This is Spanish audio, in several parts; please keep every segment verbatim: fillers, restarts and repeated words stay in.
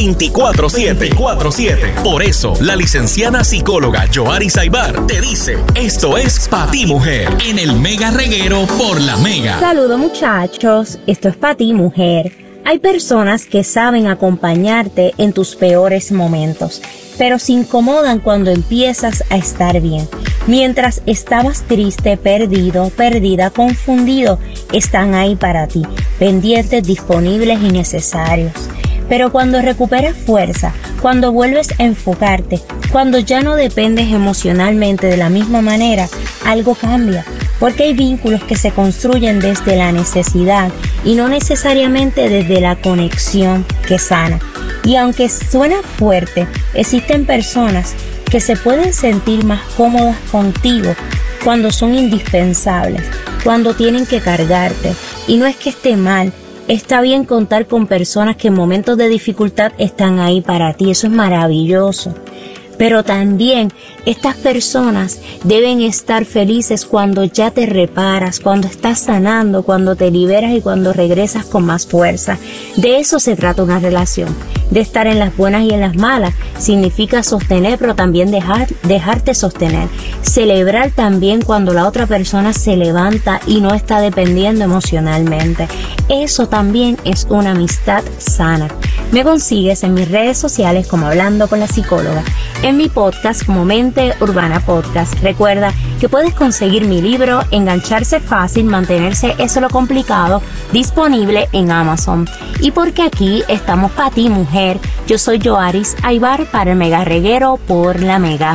veinticuatro siete. Por eso, la licenciada psicóloga Yoari Saibar te dice, esto es Pa' Ti Mujer, en el Mega Reguero por La Mega. Saludos muchachos, esto es Pa' Ti Mujer. Hay personas que saben acompañarte en tus peores momentos, pero se incomodan cuando empiezas a estar bien. Mientras estabas triste, perdido, perdida, confundido, están ahí para ti, pendientes, disponibles y necesarios. Pero cuando recuperas fuerza, cuando vuelves a enfocarte, cuando ya no dependes emocionalmente de la misma manera, algo cambia. Porque hay vínculos que se construyen desde la necesidad y no necesariamente desde la conexión que sana. Y aunque suena fuerte, existen personas que se pueden sentir más cómodas contigo cuando son indispensables, cuando tienen que cargarte. Y no es que esté mal, está bien contar con personas que en momentos de dificultad están ahí para ti, eso es maravilloso. Pero también estas personas deben estar felices cuando ya te reparas, cuando estás sanando, cuando te liberas y cuando regresas con más fuerza. De eso se trata una relación, de estar en las buenas y en las malas. Significa sostener, pero también dejar, dejarte sostener. Celebrar también cuando la otra persona se levanta y no está dependiendo emocionalmente. Eso también es una amistad sana. Me consigues en mis redes sociales como Hablando con la Psicóloga, en mi podcast como Mente Urbana Podcast. Recuerda que puedes conseguir mi libro Engancharse Fácil, Mantenerse Eso Lo Complicado, disponible en Amazon. Y porque aquí estamos para ti, mujer. Yo soy Yoari Saibar para el Mega Reguero por La Mega.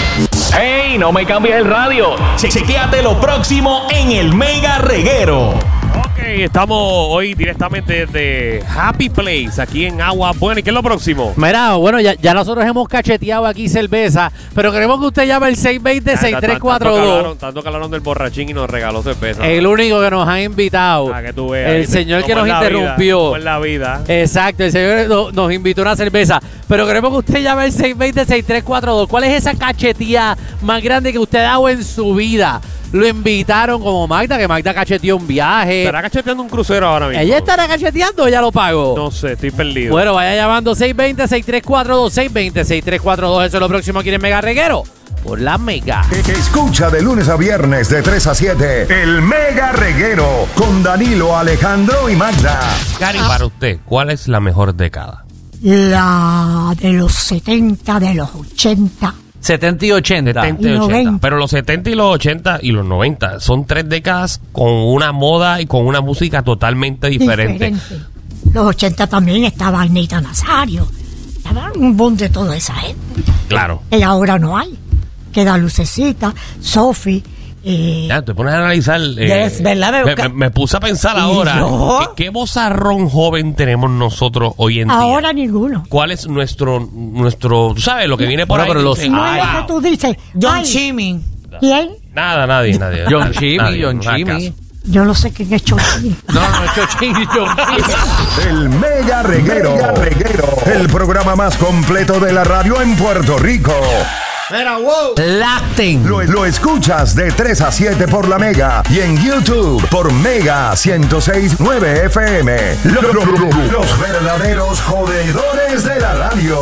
¡Hey! No me cambies el radio. Che chequéate lo próximo en el Mega Reguero. Ok, estamos hoy directamente desde Happy Place, aquí en Agua Buena. ¿Y qué es lo próximo? Mira, bueno, ya, ya nosotros hemos cacheteado aquí cerveza, pero queremos que usted llame al seis dos cero, seis tres cuatro dos. Tanto que hablaron del borrachín y nos regaló cerveza. El único que nos ha invitado. Ah, que tú veas. El señor que nos interrumpió. En la vida. Exacto, el señor no, nos invitó a una cerveza. Pero queremos que usted llame al seis dos cero, seis tres cuatro dos. ¿Cuál es esa cachetía más grande que usted ha dado en su vida? Lo invitaron como Magda, que Magda cacheteó un viaje. ¿Estará cacheteando un crucero ahora mismo? ¿Ella estará cacheteando o ya lo pagó? No sé, estoy perdido. Bueno, vaya llamando seis dos cero, seis tres cuatro dos, seis dos cero, seis tres cuatro dos. Eso es lo próximo aquí en Mega Reguero por La Mega. Escucha de lunes a viernes de tres a siete el Mega Reguero con Danilo, Alejandro y Magda. Gary, para usted, ¿cuál es la mejor década? La de los setenta, de los ochenta. setenta y ochenta. setenta y ochenta. Pero los setenta y los ochenta y los noventa son tres décadas con una moda y con una música totalmente diferente. diferente. Los ochenta también estaba Anita Nazario. Estaba un boom de toda esa gente. Claro. Y ahora no hay. Queda Lucecita, Sophie. Eh, ya, te pones a analizar. Eh, es verdad, me, me, me puse a pensar ahora. ¿Qué, ¿Qué vozarrón joven tenemos nosotros hoy en día? Ahora ninguno. ¿Cuál es nuestro, nuestro, tú sabes, lo que viene por bueno, ahí? Pero los, no ay, es lo que tú dices. John ay, Chimmy. ¿Quién? Nada, nadie, nadie. John Chimmy, nadie, John no hagas Chimmy. caso. Yo no sé quién es Chimmy. No, no es Chimmy, John Chimmy. El Mega Reguero. Mega Reguero. El programa más completo de la radio en Puerto Rico. Mira, wow. Lacten. Lo, lo escuchas de tres a siete por La Mega y en YouTube por Mega ciento seis punto nueve F M. Lo- lo- lo- lo- Los verdaderos jodedores de la radio.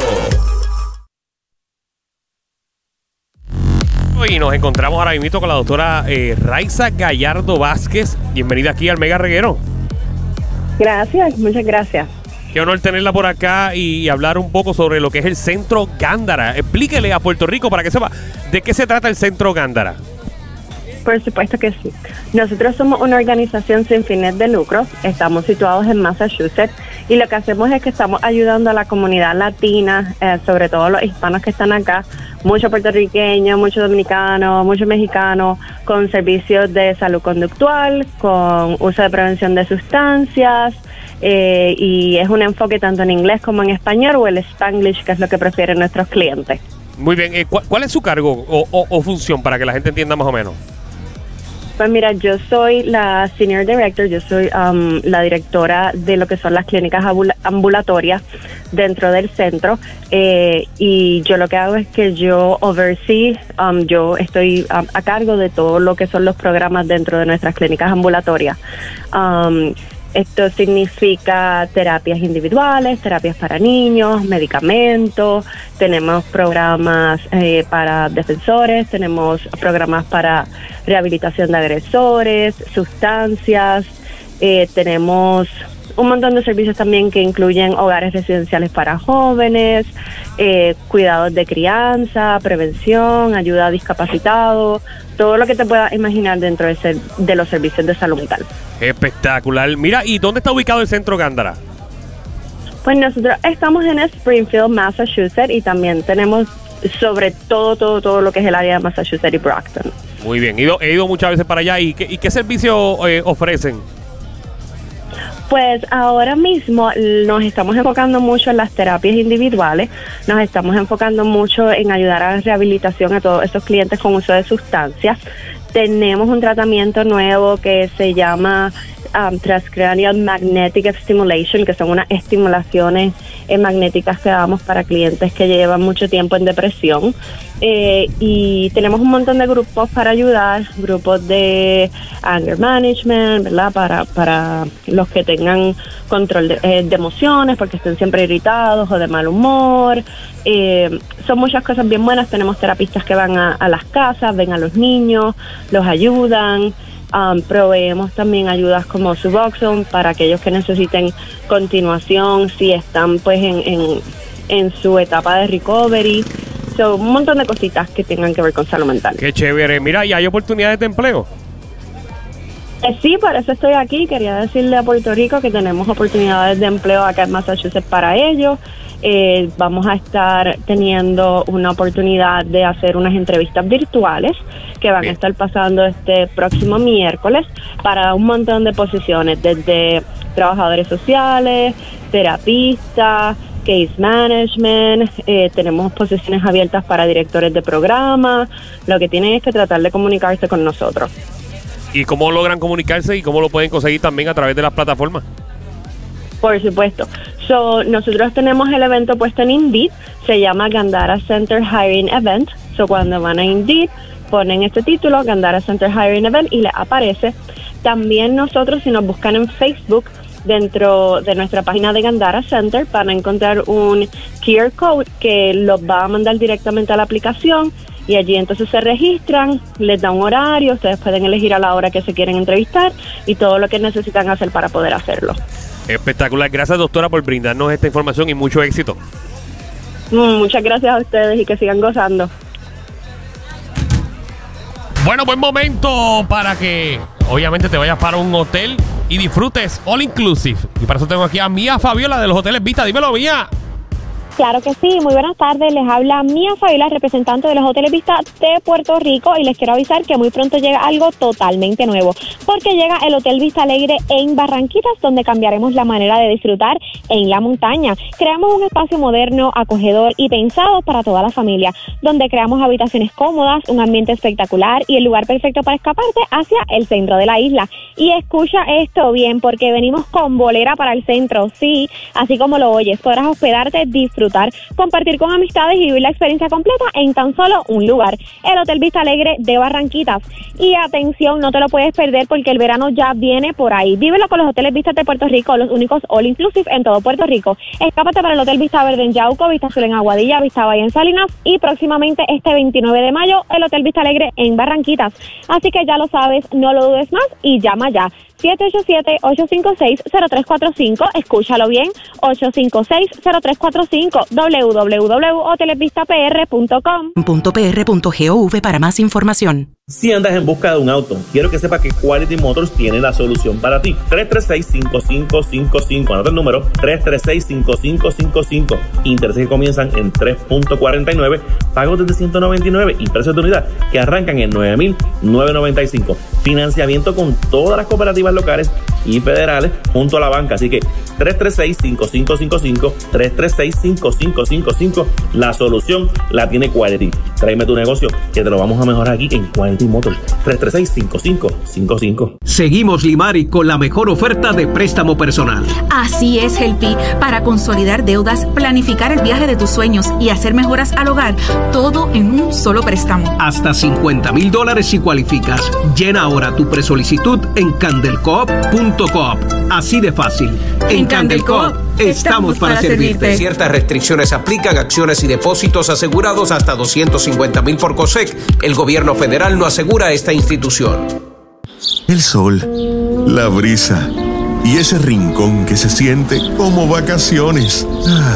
Y nos encontramos ahora mismo con la doctora eh, Raiza Gallardo Vázquez. Bienvenida aquí al Mega Reguero. Gracias, muchas gracias. Qué honor tenerla por acá y hablar un poco sobre lo que es el Centro Gándara. Explíquele a Puerto Rico para que sepa de qué se trata el Centro Gándara. Por supuesto que sí. Nosotros somos una organización sin fines de lucro. Estamos situados en Massachusetts y lo que hacemos es que estamos ayudando a la comunidad latina, eh, sobre todo los hispanos que están acá, muchos puertorriqueños, muchos dominicanos, muchos mexicanos, con servicios de salud conductual, con uso de prevención de sustancias, eh, y es un enfoque tanto en inglés como en español o el Spanglish, que es lo que prefieren nuestros clientes. Muy bien. Eh, ¿cuál, ¿Cuál es su cargo o, o, o función para que la gente entienda más o menos? Pues mira, yo soy la Senior Director, yo soy um, la directora de lo que son las clínicas ambulatorias dentro del centro, eh, y yo lo que hago es que yo oversee, um, yo estoy um, a cargo de todo lo que son los programas dentro de nuestras clínicas ambulatorias. Um, Esto significa terapias individuales, terapias para niños, medicamentos, tenemos programas eh, para defensores, tenemos programas para rehabilitación de agresores, sustancias, eh, tenemos un montón de servicios también que incluyen hogares residenciales para jóvenes, eh, cuidados de crianza, prevención, ayuda a discapacitados, todo lo que te puedas imaginar dentro de, ser, de los servicios de salud mental. Espectacular. Mira, ¿y dónde está ubicado el Centro Gándara? Pues nosotros estamos en Springfield, Massachusetts, y también tenemos sobre todo, todo, todo lo que es el área de Massachusetts y Brockton. Muy bien, he ido, he ido muchas veces para allá. ¿Y qué, y qué servicio eh, ofrecen? Pues ahora mismo nos estamos enfocando mucho en las terapias individuales, nos estamos enfocando mucho en ayudar a la rehabilitación a todos esos clientes con uso de sustancias. Tenemos un tratamiento nuevo que se llama um, Transcranial Magnetic Stimulation, que son unas estimulaciones eh, magnéticas que damos para clientes que llevan mucho tiempo en depresión. Eh, y tenemos un montón de grupos para ayudar, grupos de anger management, ¿verdad? Para, para los que tengan control de, eh, de emociones, porque estén siempre irritados o de mal humor. Eh, son muchas cosas bien buenas. Tenemos terapistas que van a, a las casas, ven a los niños, los ayudan. Um, proveemos también ayudas como Suboxone para aquellos que necesiten continuación, si están pues en, en, en su etapa de recovery. So, un montón de cositas que tengan que ver con salud mental. Qué chévere. Mira, ¿y hay oportunidades de empleo? Eh, sí, por eso estoy aquí. Quería decirle a Puerto Rico que tenemos oportunidades de empleo acá en Massachusetts para ellos. Eh, vamos a estar teniendo una oportunidad de hacer unas entrevistas virtuales que van Bien. a estar pasando este próximo miércoles para un montón de posiciones, desde trabajadores sociales, terapistas, case management, eh, tenemos posiciones abiertas para directores de programa. Lo que tienen es que tratar de comunicarse con nosotros. ¿Y cómo logran comunicarse y cómo lo pueden conseguir también a través de las plataformas? Por supuesto. So, nosotros tenemos el evento puesto en Indeed, se llama Gandara Center Hiring Event. So, cuando van a Indeed, ponen este título, Gandara Center Hiring Event, y les aparece. También nosotros, si nos buscan en Facebook, dentro de nuestra página de Gandara Center, van a encontrar un Q R code que los va a mandar directamente a la aplicación, y allí entonces se registran, les da un horario, ustedes pueden elegir a la hora que se quieren entrevistar y todo lo que necesitan hacer para poder hacerlo. Espectacular. Gracias, doctora, por brindarnos esta información y mucho éxito. Mm, muchas gracias a ustedes y que sigan gozando. Bueno, buen momento para que obviamente te vayas para un hotel y disfrutes all inclusive. Y para eso tengo aquí a Mía Fabiola de los Hoteles Vista. Dímelo, Mía. Claro que sí, muy buenas tardes, les habla Mía Fabiola, representante de los Hoteles Vista de Puerto Rico, y les quiero avisar que muy pronto llega algo totalmente nuevo, porque llega el Hotel Vista Alegre en Barranquitas, donde cambiaremos la manera de disfrutar en la montaña. Creamos un espacio moderno, acogedor y pensado para toda la familia, donde creamos habitaciones cómodas, un ambiente espectacular y el lugar perfecto para escaparte hacia el centro de la isla. Y escucha esto bien, porque venimos con bolera para el centro, sí, así como lo oyes, podrás hospedarte, disfrutar, compartir con amistades y vivir la experiencia completa en tan solo un lugar, el Hotel Vista Alegre de Barranquitas. Y atención, no te lo puedes perder porque el verano ya viene por ahí. Vívelo con los Hoteles Vista de Puerto Rico, los únicos all inclusive en todo Puerto Rico. Escápate para el Hotel Vista Verde en Yauco, Vista Azul en Aguadilla, Vista Valle en Salinas, y próximamente este veintinueve de mayo el Hotel Vista Alegre en Barranquitas. Así que ya lo sabes, no lo dudes más y llama ya. siete ocho siete, ocho cinco seis, cero tres cuatro cinco, escúchalo bien, ocho cinco seis, cero tres cuatro cinco, w w w punto hoteles vista p r punto com. .pr.gov para más información. Si andas en busca de un auto, quiero que sepa que Quality Motors tiene la solución para ti. tres tres seis, cinco cinco cinco cinco, anota el número, tres tres seis, cinco cinco cinco cinco. Intereses que comienzan en tres punto cuarenta y nueve, pagos desde ciento noventa y nueve y precios de unidad que arrancan en nueve mil novecientos noventa y cinco. Financiamiento con todas las cooperativas locales y federales junto a la banca. Así que tres tres seis, cinco cinco cinco cinco, tres tres seis, cinco cinco cinco cinco. La solución la tiene Quality. Tráeme tu negocio que te lo vamos a mejorar aquí en Quality Motors. tres tres seis, cinco cinco cinco cinco. Seguimos Limari con la mejor oferta de préstamo personal. Así es, Helpi. Para consolidar deudas, planificar el viaje de tus sueños y hacer mejoras al hogar, todo en un solo préstamo. Hasta cincuenta mil dólares si cualificas. Llena ahora tu presolicitud en candelcoop punto punto coop. Así de fácil. En, en Candelcoop estamos para servirte. Ciertas restricciones aplican, acciones y depósitos asegurados hasta doscientos cincuenta mil por COSEC. El gobierno federal no asegura esta institución. El sol, la brisa y ese rincón que se siente como vacaciones.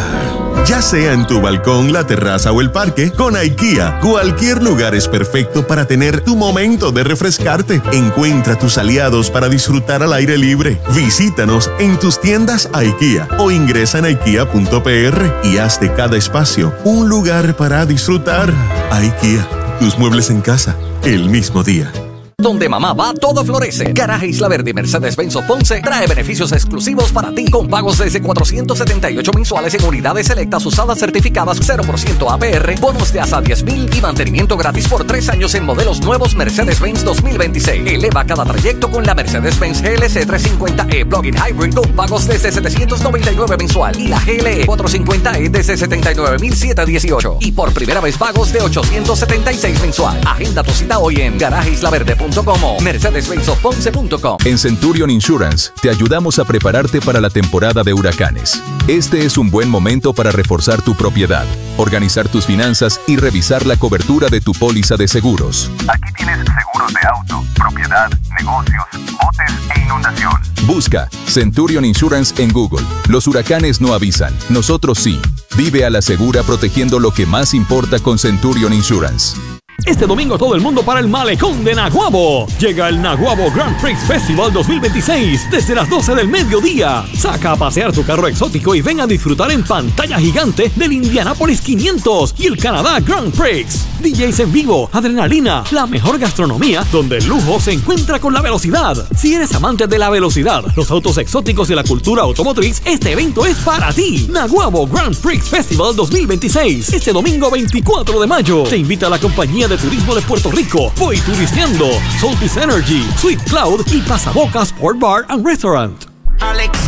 Ah, ya sea en tu balcón, la terraza o el parque, con IKEA, cualquier lugar es perfecto para tener tu momento de refrescarte. Encuentra tus aliados para disfrutar al aire libre. Visítanos en tus tiendas IKEA o ingresa en ikea punto p r y haz de cada espacio un lugar para disfrutar. IKEA, tus muebles en casa, el mismo día. Donde mamá va, todo florece. Garaje Isla Verde y Mercedes-Benz of Ponce trae beneficios exclusivos para ti con pagos desde cuatrocientos setenta y ocho mensuales en unidades selectas usadas certificadas cero por ciento A P R, bonos de hasta diez mil y mantenimiento gratis por tres años en modelos nuevos Mercedes-Benz dos mil veintiséis. Eleva cada trayecto con la Mercedes-Benz G L C trescientos cincuenta E Plug-in Hybrid con pagos desde setecientos noventa y nueve mensual y la G L E cuatrocientos cincuenta E desde setenta y nueve mil setecientos dieciocho y por primera vez pagos de ochocientos setenta y seis mensual. Agenda tu cita hoy en garaje isla verde punto com como mercedes benz of ponce punto com. En Centurion Insurance te ayudamos a prepararte para la temporada de huracanes. Este es un buen momento para reforzar tu propiedad, organizar tus finanzas y revisar la cobertura de tu póliza de seguros. Aquí tienes seguros de auto, propiedad, negocios, botes e inundación. Busca Centurion Insurance en Google. Los huracanes no avisan, nosotros sí. Vive a la segura protegiendo lo que más importa con Centurion Insurance. Este domingo todo el mundo para el Malecón de Naguabo. Llega el Naguabo Grand Prix Festival dos mil veintiséis desde las doce del mediodía. Saca a pasear tu carro exótico y ven a disfrutar en pantalla gigante del Indianapolis quinientos y el Canadá Grand Prix. D Js en vivo, adrenalina, la mejor gastronomía donde el lujo se encuentra con la velocidad. Si eres amante de la velocidad, los autos exóticos y la cultura automotriz, este evento es para ti. Naguabo Grand Prix Festival dos mil veintiséis. Este domingo veinticuatro de mayo. Te invita a la compañía de Turismo de Puerto Rico, Voy Turisteando, Soltis Energy, Sweet Cloud y Pasaboca Sport Bar and Restaurant. Alex